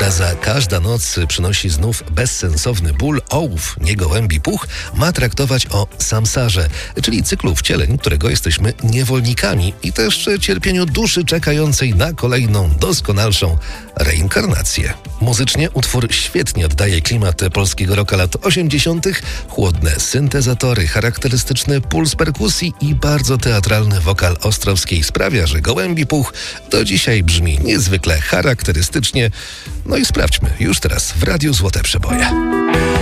Fraza "każda noc przynosi znów bezsensowny ból, ołów, nie gołębi puch" ma traktować o samsarze, czyli cyklu wcieleń, którego jesteśmy niewolnikami i też cierpieniu duszy czekającej na kolejną, doskonalszą reinkarnację. Muzycznie utwór świetnie oddaje klimat polskiego rocka lat 80., chłodne syntezatory, charakterystyczny puls perkusji i bardzo teatralny wokal Ostrowskiej sprawia, że gołębi puch do dzisiaj brzmi niezwykle charakterystycznie. No i sprawdźmy już teraz w Radiu Złote Przeboje.